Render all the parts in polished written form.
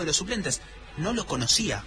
de los suplentes no lo conocía.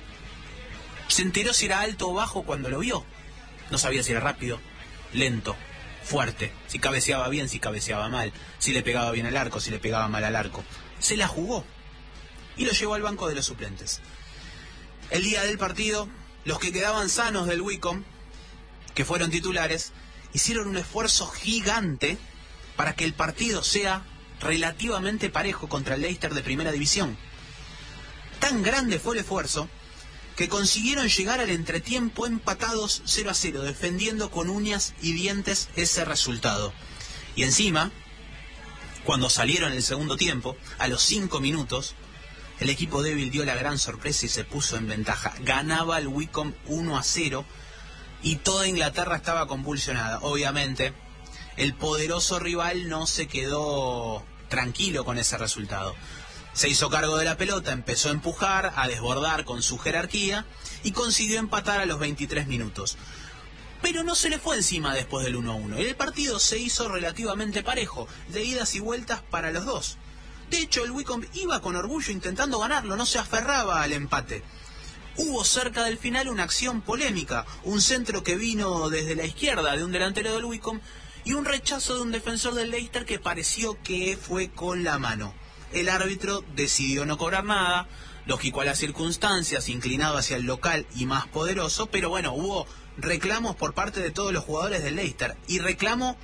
Se enteró si era alto o bajo cuando lo vio. No sabía si era rápido, lento, fuerte, si cabeceaba bien, si cabeceaba mal, si le pegaba bien al arco, si le pegaba mal al arco. Se la jugó y lo llevó al banco de los suplentes. El día del partido, los que quedaban sanos del Wycombe, que fueron titulares, hicieron un esfuerzo gigante para que el partido sea relativamente parejo contra el Leicester de primera división. Tan grande fue el esfuerzo que consiguieron llegar al entretiempo empatados 0-0, defendiendo con uñas y dientes ese resultado. Y encima, cuando salieron en el segundo tiempo, a los 5 minutos, el equipo débil dio la gran sorpresa y se puso en ventaja. Ganaba el Wycombe 1-0 y toda Inglaterra estaba convulsionada. Obviamente, el poderoso rival no se quedó tranquilo con ese resultado. Se hizo cargo de la pelota, empezó a empujar, a desbordar con su jerarquía y consiguió empatar a los 23 minutos. Pero no se le fue encima después del 1-1. El partido se hizo relativamente parejo, de idas y vueltas para los dos. De hecho, el Wycombe iba con orgullo intentando ganarlo, no se aferraba al empate. Hubo cerca del final una acción polémica, un centro que vino desde la izquierda de un delantero del Wycombe y un rechazo de un defensor del Leicester que pareció que fue con la mano. El árbitro decidió no cobrar nada, lógico a las circunstancias, inclinado hacia el local y más poderoso, pero bueno, hubo reclamos por parte de todos los jugadores del Leicester y reclamo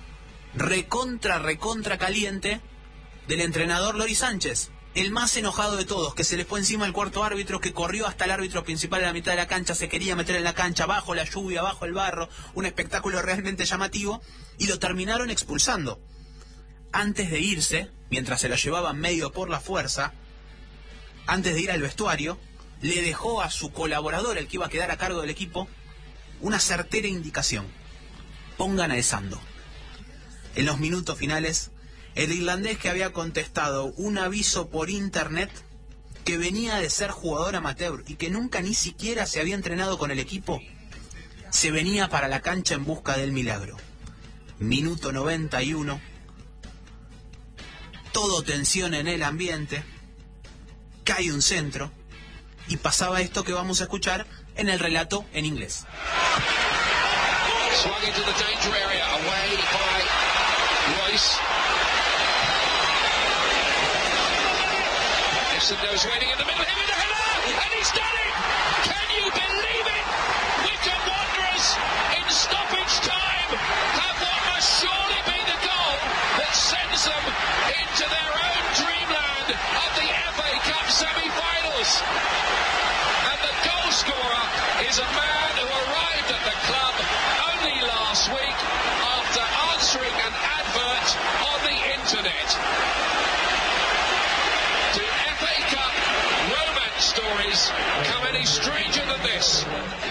recontra caliente del entrenador Lori Sánchez, el más enojado de todos, que se le fue encima el cuarto árbitro, que corrió hasta el árbitro principal a la mitad de la cancha, se quería meter en la cancha, bajo la lluvia, bajo el barro, un espectáculo realmente llamativo, y lo terminaron expulsando. Antes de irse, mientras se lo llevaban medio por la fuerza, antes de ir al vestuario, le dejó a su colaborador, el que iba a quedar a cargo del equipo, una certera indicación: pongan a Esando. En los minutos finales, el irlandés, que había contestado un aviso por internet que venía de ser jugador amateur y que nunca ni siquiera se había entrenado con el equipo, se venía para la cancha en busca del milagro. Minuto 91, todo tensión en el ambiente, cae un centro y pasaba esto que vamos a escuchar en el relato en inglés. Swung into the danger area, away by Royce. Essendo's waiting in the middle, hit with a header, and he's done it! Can you believe it? Wycombe Wanderers, in stoppage time, have what must surely be the goal that sends them into their own dreamland of the FA Cup semi-finals. And the goal scorer is a man who arrived at the club only last week after answering an advert on the internet. Do FA Cup romance stories come any stranger than this?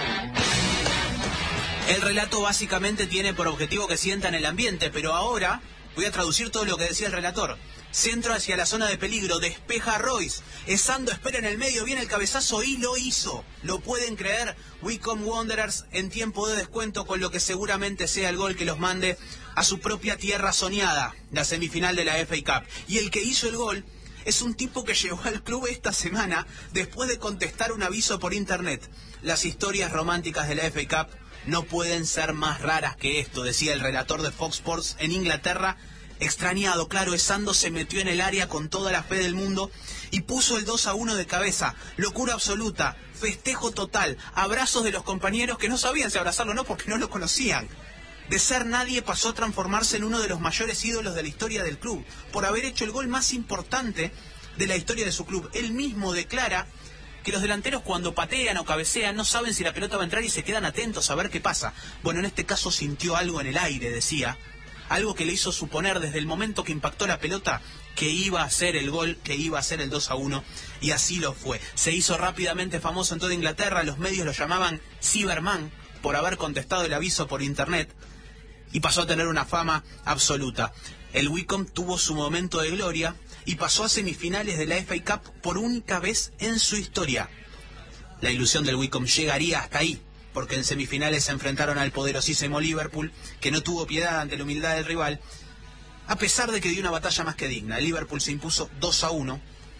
El relato básicamente tiene por objetivo que sientan el ambiente, pero ahora voy a traducir todo lo que decía el relator. Centro hacia la zona de peligro, despeja a Royce, Esando espera en el medio, viene el cabezazo y lo hizo. ¿Lo pueden creer? Wycombe Wanderers en tiempo de descuento, con lo que seguramente sea el gol que los mande a su propia tierra soñada, la semifinal de la FA Cup. Y el que hizo el gol es un tipo que llegó al club esta semana después de contestar un aviso por internet. Las historias románticas de la FA Cup no pueden ser más raras que esto, decía el relator de Fox Sports en Inglaterra. Extrañado, claro, Esando se metió en el área con toda la fe del mundo y puso el 2-1 de cabeza. Locura absoluta, festejo total, abrazos de los compañeros que no sabían si abrazarlo o no porque no lo conocían. De ser nadie pasó a transformarse en uno de los mayores ídolos de la historia del club, por haber hecho el gol más importante de la historia de su club. Él mismo declara que los delanteros, cuando patean o cabecean, no saben si la pelota va a entrar y se quedan atentos a ver qué pasa. Bueno, en este caso sintió algo en el aire, decía, algo que le hizo suponer desde el momento que impactó la pelota que iba a ser el gol, que iba a ser el 2-1, y así lo fue. Se hizo rápidamente famoso en toda Inglaterra, los medios lo llamaban Cyberman por haber contestado el aviso por internet, y pasó a tener una fama absoluta. El Wycombe tuvo su momento de gloria y pasó a semifinales de la FA Cup por única vez en su historia. La ilusión del Wycombe llegaría hasta ahí, porque en semifinales se enfrentaron al poderosísimo Liverpool, que no tuvo piedad ante la humildad del rival, a pesar de que dio una batalla más que digna. El Liverpool se impuso 2-1,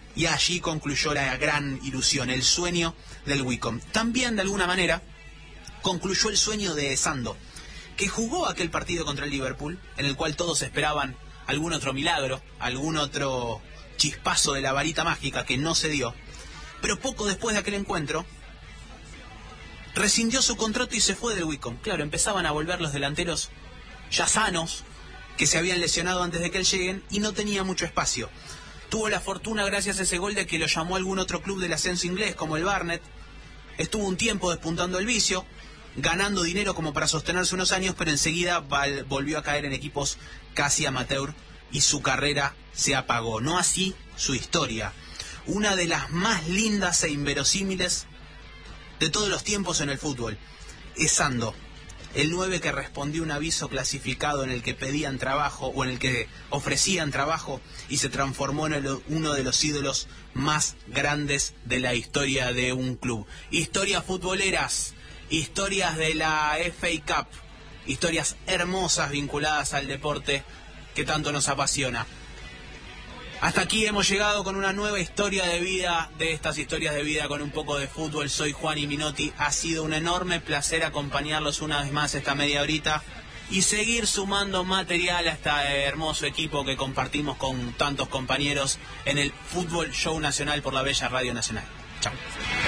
y allí concluyó la gran ilusión, el sueño del Wycombe. También, de alguna manera, concluyó el sueño de Sando, que jugó aquel partido contra el Liverpool, en el cual todos esperaban algún otro milagro, algún otro chispazo de la varita mágica que no se dio. Pero poco después de aquel encuentro, rescindió su contrato y se fue del Wycombe. Claro, empezaban a volver los delanteros ya sanos, que se habían lesionado antes de que él llegue, y no tenía mucho espacio. Tuvo la fortuna, gracias a ese gol, de que lo llamó algún otro club del ascenso inglés, como el Barnet. Estuvo un tiempo despuntando el vicio, ganando dinero como para sostenerse unos años, pero enseguida volvió a caer en equipos casi amateur y su carrera se apagó. No así su historia. Una de las más lindas e inverosímiles de todos los tiempos en el fútbol es Sando, el 9 que respondió un aviso clasificado en el que pedían trabajo o en el que ofrecían trabajo y se transformó en uno de los ídolos más grandes de la historia de un club. Historias futboleras, historias de la FA Cup, historias hermosas vinculadas al deporte que tanto nos apasiona. Hasta aquí hemos llegado con una nueva historia de vida, de estas historias de vida con un poco de fútbol. Soy Juan Minotti. Ha sido un enorme placer acompañarlos una vez más esta media horita y seguir sumando material a este hermoso equipo que compartimos con tantos compañeros en el Fútbol Show Nacional por la Bella Radio Nacional. Chao.